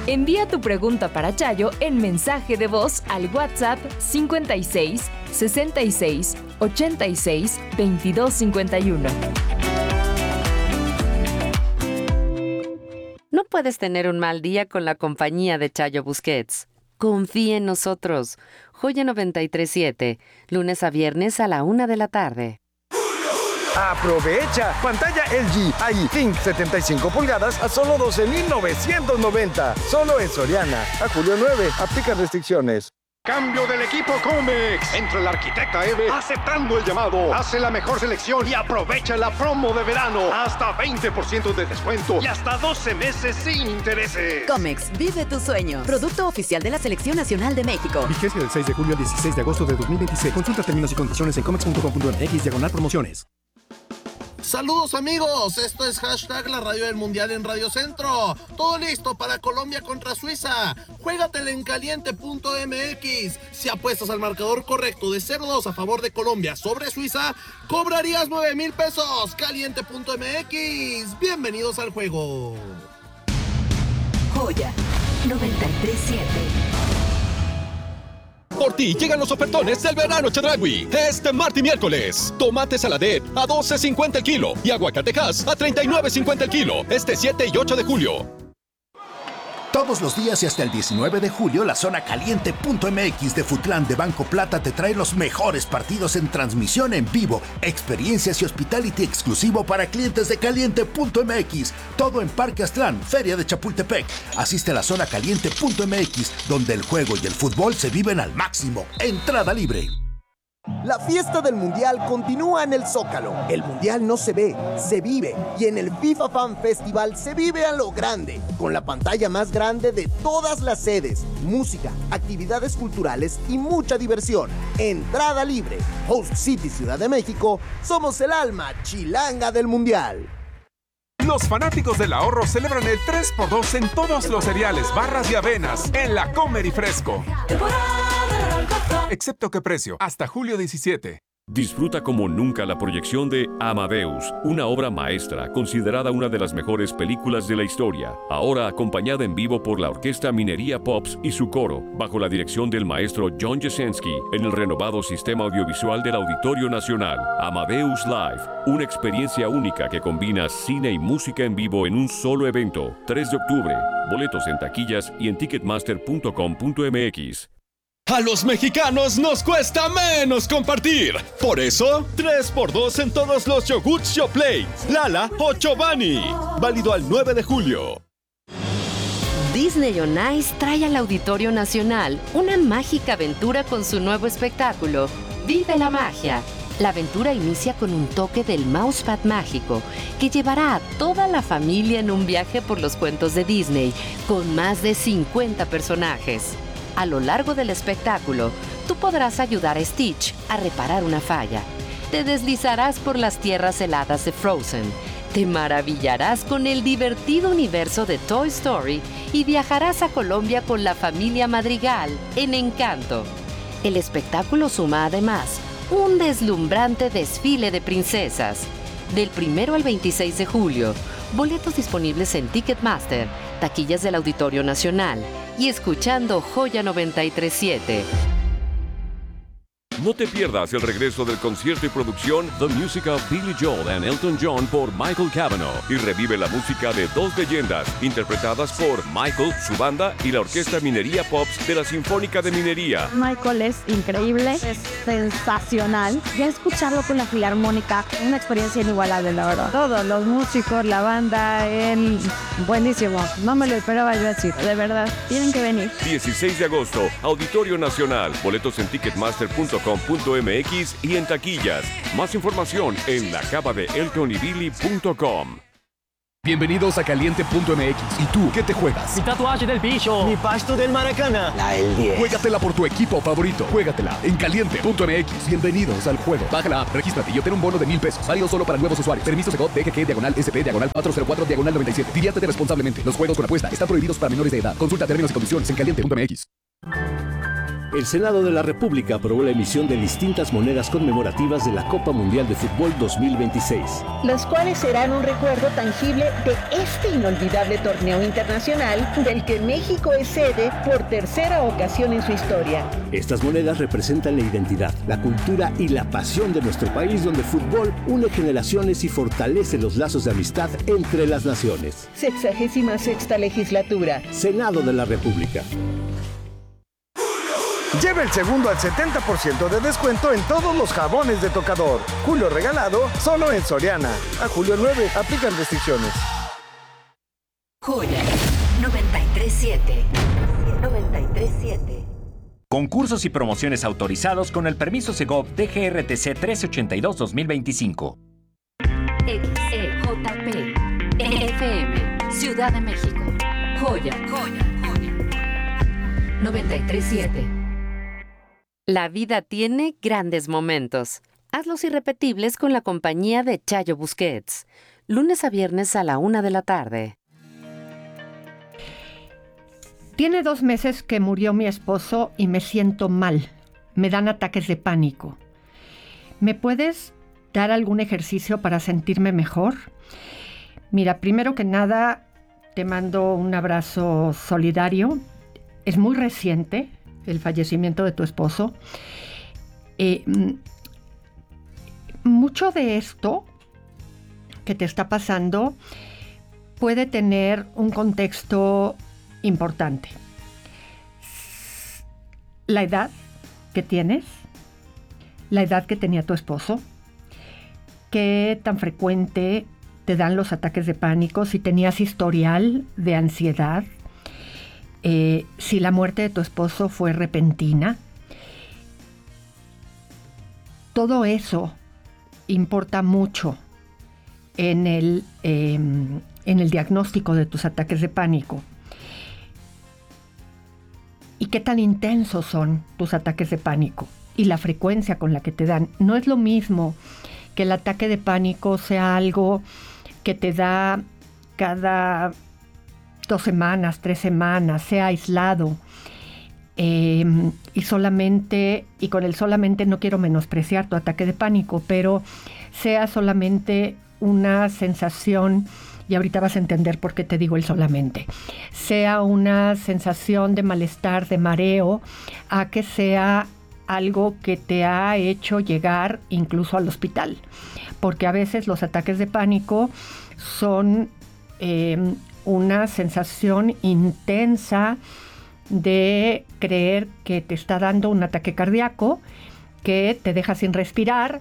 Envía tu pregunta para Chayo en mensaje de voz al WhatsApp 56 66 86 22 51. No puedes tener un mal día con la compañía de Chayo Busquets. Confía en nosotros. Joya 93.7, lunes a viernes a la 1 de la tarde. ¡Aprovecha! Pantalla LG iThink 75 pulgadas a solo 12,990. Solo en Soriana. A julio 9. Aplica restricciones. Cambio del equipo Comex. Entra el arquitecta Eve aceptando el llamado. Hace la mejor selección y aprovecha la promo de verano. Hasta 20% de descuento y hasta 12 meses sin intereses. Comex, vive tu sueño. Producto oficial de la Selección Nacional de México. Vigencia del 6 de julio al 16 de agosto de 2026. Consulta términos y condiciones en comex.com.mx/promociones. Saludos amigos, esto es hashtag la radio del mundial en Radio Centro. Todo listo para Colombia contra Suiza. Juégatela en caliente.mx. Si apuestas al marcador correcto de 0-2 a favor de Colombia sobre Suiza, cobrarías 9,000 pesos. Caliente.mx. Bienvenidos al juego. Joya 93.7. Por ti llegan los ofertones del verano Chedraui. Este martes y miércoles. Tomate saladet a $12.50 el kilo y aguacatejas a $39.50 el kilo. Este 7 y 8 de julio. Todos los días y hasta el 19 de julio, la zona caliente.mx de Futlán de Banco Plata te trae los mejores partidos en transmisión en vivo, experiencias y hospitality exclusivo para clientes de caliente.mx. Todo en Parque Aztlán, Feria de Chapultepec. Asiste a la zona caliente.mx, donde el juego y el fútbol se viven al máximo. Entrada libre. La fiesta del Mundial continúa en el Zócalo. El Mundial no se ve, se vive. Y en el FIFA Fan Festival se vive a lo grande, con la pantalla más grande de todas las sedes, música, actividades culturales y mucha diversión. Entrada libre. Host City Ciudad de México, somos el alma chilanga del Mundial. Los fanáticos del ahorro celebran el 3x2 en todos los cereales, barras y avenas en la Comer y Fresco. Excepto que precio, hasta julio 17. Disfruta como nunca la proyección de Amadeus, una obra maestra considerada una de las mejores películas de la historia, ahora acompañada en vivo por la Orquesta Minería Pops y su coro, bajo la dirección del maestro John Jasenski, en el renovado sistema audiovisual del Auditorio Nacional. Amadeus Live, una experiencia única que combina cine y música en vivo en un solo evento. 3 de octubre, boletos en taquillas y en ticketmaster.com.mx. A los mexicanos nos cuesta menos compartir. Por eso, 3x2 en todos los yogurts Yoplait, Lala o Chobani. Válido al 9 de julio. Disney on Ice trae al Auditorio Nacional una mágica aventura con su nuevo espectáculo, Vive la Magia. La aventura inicia con un toque del Mousepad mágico que llevará a toda la familia en un viaje por los cuentos de Disney con más de 50 personajes. A lo largo del espectáculo, tú podrás ayudar a Stitch a reparar una falla. Te deslizarás por las tierras heladas de Frozen. Te maravillarás con el divertido universo de Toy Story y viajarás a Colombia con la familia Madrigal en Encanto. El espectáculo suma además un deslumbrante desfile de princesas. Del 1 al 26 de julio, boletos disponibles en Ticketmaster, taquillas del Auditorio Nacional y escuchando Joya 93.7. No te pierdas el regreso del concierto y producción The Music of Billy Joel and Elton John por Michael Cavanaugh y revive la música de dos leyendas interpretadas por Michael, su banda y la Orquesta Minería Pops de la Sinfónica de Minería. Michael es increíble, es sensacional. Ya escucharlo con la Filarmónica, una experiencia inigualable, la verdad. Todos los músicos, la banda, él, buenísimo. No me lo esperaba yo así, de verdad. Tienen que venir. 16 de agosto, Auditorio Nacional. Boletos en ticketmaster.com.mx y en taquillas. Más información en lacabadeeltonybilly.com. Bienvenidos a Caliente.mx. ¿Y tú qué te juegas? Mi tatuaje del bicho. Mi pasto del Maracaná. La del 10. Juégatela por tu equipo favorito. Juégatela en Caliente.mx. Bienvenidos al juego. Baja la app, regístrate y obtén un bono de $1,000. Válido solo para nuevos usuarios. Permiso Segov DGG/SP/404/97. Diviértete responsablemente. Los juegos con apuesta están prohibidos para menores de edad. Consulta términos y condiciones en Caliente.mx. El Senado de la República aprobó la emisión de distintas monedas conmemorativas de la Copa Mundial de Fútbol 2026. Las cuales serán un recuerdo tangible de este inolvidable torneo internacional del que México es sede por tercera ocasión en su historia. Estas monedas representan la identidad, la cultura y la pasión de nuestro país, donde el fútbol une generaciones y fortalece los lazos de amistad entre las naciones. 66ª legislatura. Senado de la República. Lleva el segundo al 70% de descuento en todos los jabones de tocador. Julio regalado, solo en Soriana. A julio 9, aplican restricciones. Joya 93.7. 93.7. Concursos y promociones autorizados con el permiso Segov DGRTC 1382-2025. XEJP FM, Ciudad de México. Joya 93.7. La vida tiene grandes momentos. Hazlos irrepetibles con la compañía de Chayo Busquets. Lunes a viernes a la 1 de la tarde. Tiene 2 meses que murió mi esposo y me siento mal. Me dan ataques de pánico. ¿Me puedes dar algún ejercicio para sentirme mejor? Mira, primero que nada, te mando un abrazo solidario. Es muy reciente el fallecimiento de tu esposo. Mucho de esto que te está pasando puede tener un contexto importante. La edad que tienes, la edad que tenía tu esposo, qué tan frecuente te dan los ataques de pánico, si tenías historial de ansiedad, si la muerte de tu esposo fue repentina. Todo eso importa mucho en el diagnóstico de tus ataques de pánico. ¿Y qué tan intensos son tus ataques de pánico? Y la frecuencia con la que te dan. No es lo mismo que el ataque de pánico sea algo que te da cada 2 semanas, 3 semanas, sea aislado. Y con el solamente no quiero menospreciar tu ataque de pánico, pero sea solamente una sensación, y ahorita vas a entender por qué te digo el solamente, sea una sensación de malestar, de mareo, a que sea algo que te ha hecho llegar incluso al hospital. Porque a veces los ataques de pánico son una sensación intensa de creer que te está dando un ataque cardíaco, que te deja sin respirar,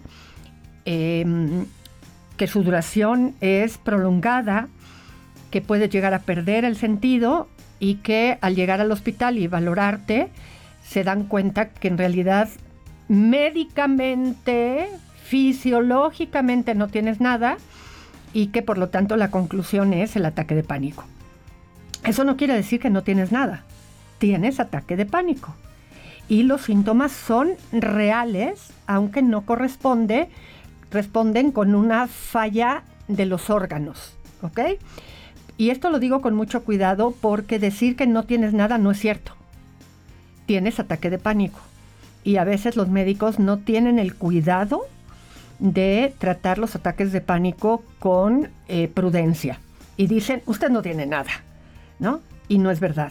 que su duración es prolongada, que puedes llegar a perder el sentido y que al llegar al hospital y valorarte se dan cuenta que en realidad médicamente, fisiológicamente no tienes nada y que por lo tanto la conclusión es el ataque de pánico. Eso no quiere decir que no tienes nada. Tienes ataque de pánico y los síntomas son reales, aunque no responden con una falla de los órganos, ¿ok? Y esto lo digo con mucho cuidado porque decir que no tienes nada no es cierto. Tienes ataque de pánico y a veces los médicos no tienen el cuidado de tratar los ataques de pánico con prudencia y dicen, usted no tiene nada, ¿no? Y no es verdad.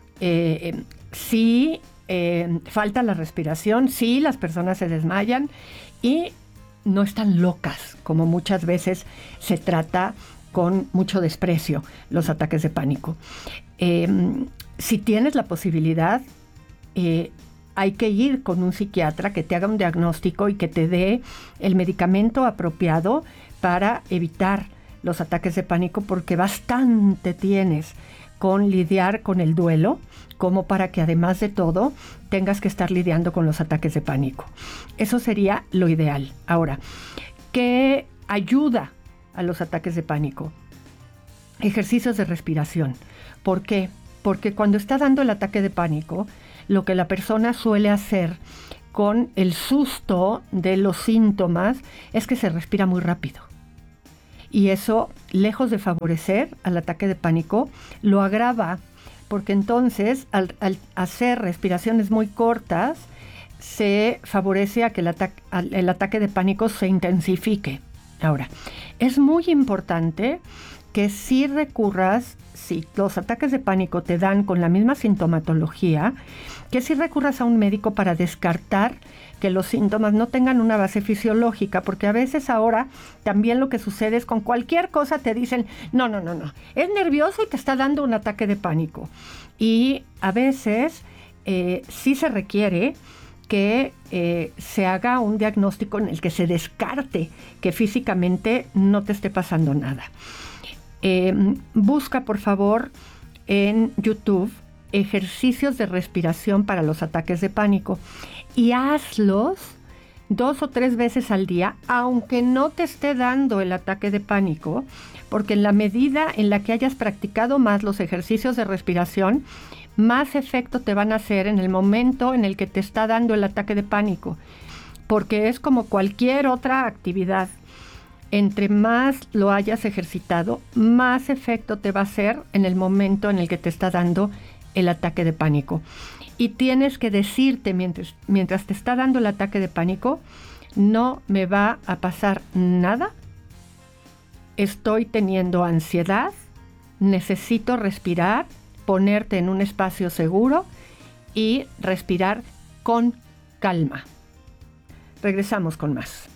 Sí, falta la respiración, sí, las personas se desmayan y no están locas, como muchas veces se trata con mucho desprecio los ataques de pánico. Si tienes la posibilidad, hay que ir con un psiquiatra que te haga un diagnóstico y que te dé el medicamento apropiado para evitar los ataques de pánico, porque bastante tienes con lidiar con el duelo, como para que además de todo tengas que estar lidiando con los ataques de pánico. Eso sería lo ideal. Ahora, ¿qué ayuda a los ataques de pánico? Ejercicios de respiración. ¿Por qué? Porque cuando está dando el ataque de pánico, lo que la persona suele hacer con el susto de los síntomas es que se respira muy rápido. Y eso, lejos de favorecer al ataque de pánico, lo agrava porque entonces al hacer respiraciones muy cortas se favorece a que el ataque de pánico se intensifique. Ahora, es muy importante que si recurras, si los ataques de pánico te dan con la misma sintomatología, que si recurras a un médico para descartar que los síntomas no tengan una base fisiológica, porque a veces ahora también lo que sucede es con cualquier cosa te dicen, no, es nervioso y te está dando un ataque de pánico. Y a veces sí se requiere que se haga un diagnóstico en el que se descarte que físicamente no te esté pasando nada. Busca, por favor, en YouTube ejercicios de respiración para los ataques de pánico y hazlos 2 o 3 veces al día, aunque no te esté dando el ataque de pánico, porque en la medida en la que hayas practicado más los ejercicios de respiración, más efecto te van a hacer en el momento en el que te está dando el ataque de pánico, porque es como cualquier otra actividad. Entre más lo hayas ejercitado, más efecto te va a hacer en el momento en el que te está dando el ataque de pánico. Y tienes que decirte mientras te está dando el ataque de pánico, no me va a pasar nada, estoy teniendo ansiedad, necesito respirar, ponerte en un espacio seguro y respirar con calma. Regresamos con más.